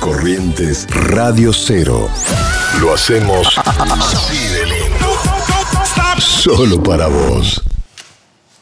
Corrientes Radio Cero. Lo hacemos así de lindo. Solo para vos.